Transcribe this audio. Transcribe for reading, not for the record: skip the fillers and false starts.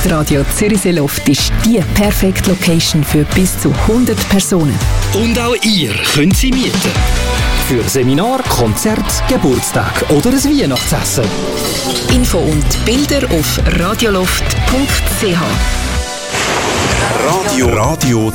Radio Zürichsee-Luft ist die perfekte Location für bis zu 100 Personen. Und auch ihr könnt sie mieten. Für Seminar, Konzert, Geburtstag oder ein Weihnachtsessen. Info und Bilder auf radioloft.ch. Radio